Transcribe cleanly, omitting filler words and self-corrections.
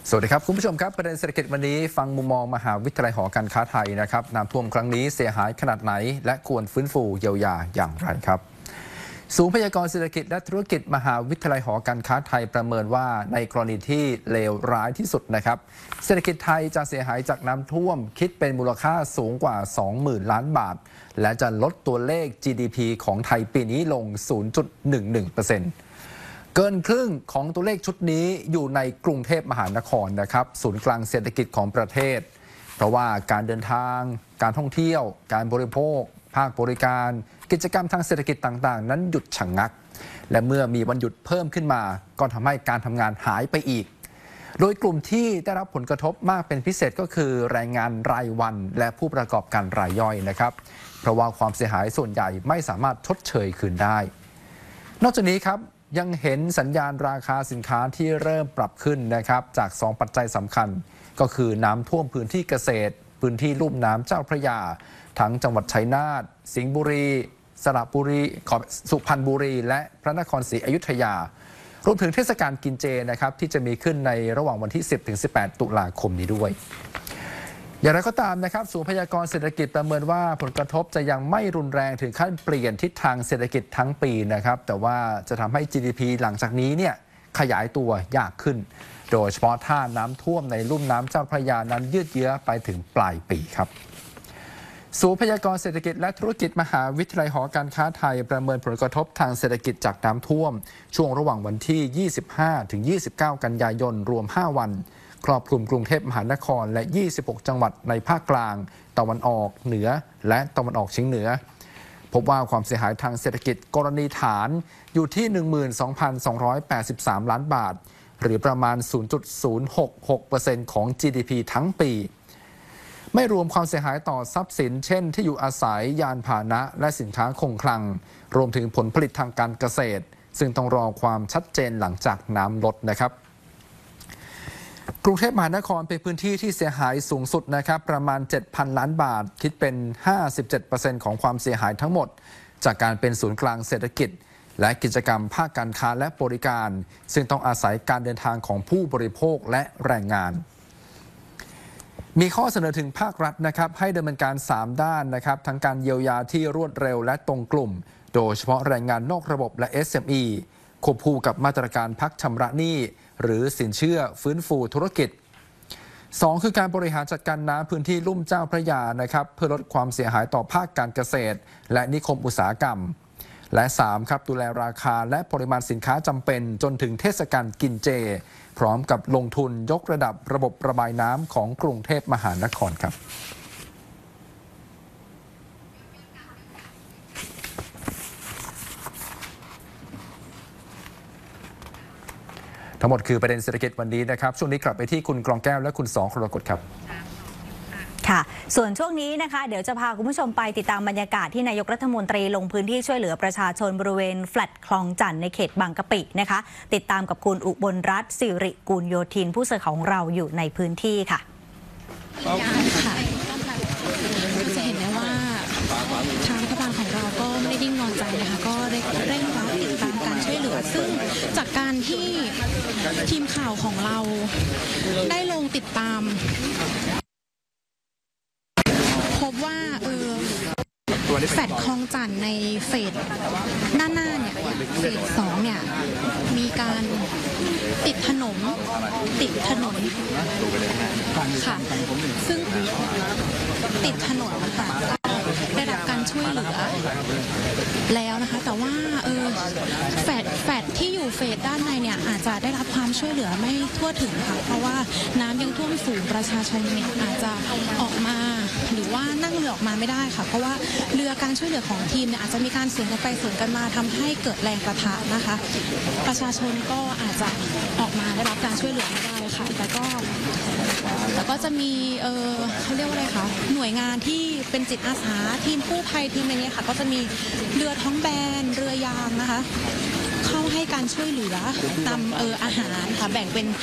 สวัสดีครับคุณผู้ชมครับประเด็นเศรษฐกิจวันนี้ฟังมุมมองมหาวิทยาลัยหอการค้าไทยนะครับน้ำท่วมครั้งนี้เสียหายขนาดไหนและควรฟื้นฟูเยียวยาอย่างไรครับศูนย์พยากรณ์เศรษฐกิจและธุรกิจมหาวิทยาลัยหอการค้าไทยประเมินว่าในกรณีที่เลวร้ายที่สุดนะครับเศรษฐกิจไทยจะเสียหายจากน้ำท่วมคิดเป็นมูลค่าสูงกว่า 20,000 ล้านบาทและจะลดตัวเลข GDP ของไทยปีนี้ลง 0.11%เกินครึ่งของตัวเลขชุดนี้อยู่ในกรุงเทพมหานครนะครับศูนย์กลางเศรษฐกิจของประเทศเพราะว่าการเดินทางการท่องเที่ยวการบริโภคภาคบริการกิจกรรมทางเศรษฐกิจต่างๆนั้นหยุดชะงักและเมื่อมีวันหยุดเพิ่มขึ้นมาก็ทำให้การทำงานหายไปอีกโดยกลุ่มที่ได้รับผลกระทบมากเป็นพิเศษก็คือแรงงานรายวันและผู้ประกอบการรายย่อยนะครับเพราะว่าความเสียหายส่วนใหญ่ไม่สามารถชดเชยคืนได้นอกจากนี้ครับยังเห็นสัญญาณราคาสินค้าที่เริ่มปรับขึ้นนะครับจาก2ปัจจัยสำคัญก็คือน้ำท่วมพื้นที่เกษตรพื้นที่ลุ่มน้ำเจ้าพระยาทั้งจังหวัดชัยนาทสิงห์บุรีสระบุรีสุพรรณบุรีและพระนครศรีอยุธยารวมถึงเทศกาลกินเจนะครับที่จะมีขึ้นในระหว่างวันที่ 10-18 ตุลาคมนี้ด้วยอย่างไรก็ตามนะครับศูนย์พยากรณ์เศรษฐกิจประเมินว่าผลกระทบจะยังไม่รุนแรงถึงขั้นเปลี่ยนทิศทางเศรษฐกิจทั้งปีนะครับแต่ว่าจะทำให้ GDP หลังจากนี้เนี่ยขยายตัวยากขึ้นโดยเฉพาะถ้าน้ำท่วมในลุ่มน้ำเจ้าพระยานั้นยืดเยื้อไปถึงปลายปีครับศูนย์พยากรณ์เศรษฐกิจและธุรกิจมหาวิทยาลัยหอการค้าไทยประเมินผลกระทบทางเศรษฐกิจจากน้ำท่วมช่วงระหว่างวันที่ 25-29 กันยายนรวม 5 วันครอบคลุมกรุงเทพมหานครและ 26 จังหวัดในภาคกลางตะวันออกเหนือและตะวันออกเฉียงเหนือพบว่าความเสียหายทางเศรษฐกิจกรณีฐานอยู่ที่ 12,283 ล้านบาทหรือประมาณ 0.066% ของ GDP ทั้งปีไม่รวมความเสียหายต่อทรัพย์สินเช่นที่อยู่อาศัยยานพาหนะและสินค้าคงคลังรวมถึงผลผลิตทางการเกษตรซึ่งต้องรอความชัดเจนหลังจากน้ำลดนะครับกรุงเทพมหานครเป็นพื้นที่ที่เสียหายสูงสุดนะครับประมาณ 7,000 ล้านบาทคิดเป็น 57% ของความเสียหายทั้งหมดจากการเป็นศูนย์กลางเศรษฐกิจและกิจกรรมภาคการค้าและบริการซึ่งต้องอาศัยการเดินทางของผู้บริโภคและแรงงานมีข้อเสนอถึงภาครัฐนะครับให้ดำเนินการ3ด้านนะครับทั้งการเยียวยาที่รวดเร็วและตรงกลุ่มโดยเฉพาะแรงงานนอกระบบและ SME ควบคู่กับมาตรการพักชำระหนี้หรือสินเชื่อฟื้นฟูธุรกิจ2คือการบริหารจัดการน้ำพื้นที่ลุ่มเจ้าพระยานะครับเพื่อลดความเสียหายต่อภาคการเกษตรและนิคมอุตสาหกรรมและ3ครับดูแลราคาและปริมาณสินค้าจำเป็นจนถึงเทศกาลกินเจพร้อมกับลงทุนยกระดับระบบระบายน้ำของกรุงเทพมหานครครับทั้งหมดคือประเด็นเศรษฐกิจวันนี้นะครับช่วงนี้กลับไปที่คุณกรองแก้วและคุณ2 กรกฎครับค่ะส่วนช่วงนี้นะคะเดี๋ยวจะพาคุณผู้ชมไปติดตามบรรยากาศที่นายกรัฐมนตรีลงพื้นที่ช่วยเหลือประชาชนบริเวณแฟลตคลองจันทน์ในเขตบางกะปินะคะติดตามกับคุณอุบลรัตน์สิริกูลโยธินผู้สื่อข่าวของเราอยู่ในพื้นที่ค่ะจะเห็นได้ว่าทางรัฐบาลของเราก็ไม่ได้ดิ้งนอนใจนะคะก็ได้เร่งรัดติดตามการช่วยเหลือซึ่งจากการที่ทีมข่าวของเราได้ลงติดตามพบว่าแฟลตคลองจันทน์ในเฟสหน้าเนี่ยเฟส2เนี่ยมีการติดถนนค่ะซึ่งติดถนนนะคะได้รับการช่วยเหลือแล้วนะคะแต่ว่าแฟลตที่อยู่เฟสด้านในเนี่ยอาจจะได้รับความช่วยเหลือไม่ทั่วถึงค่ะเพราะว่าน้ำยังท่วมสูงประชาชนเนี่ยอาจจะออกมาหรือว่านั่งเรือออกมาไม่ได้ค่ะเพราะว่าเรือการช่วยเหลือของทีมเนี่ยอาจจะมีการสวนกันไปสวนกันมาทำให้เกิดแรงประทะนะคะประชาชนก็อาจจะออกมาได้รับการช่วยเหลือไม่ได้ค่ะแต่ก็จะมีเขาเรียกว่าอะไรคะหน่วยงานที่เป็นจิตอาสาทีมกู้ภัยทีมอะไรเงี้ยค่ะก็จะมีเรือท้องแบนเรือยางนะคะเข้าให้การช่วยเหลือนำอาหารค่ะแบ่งเป็น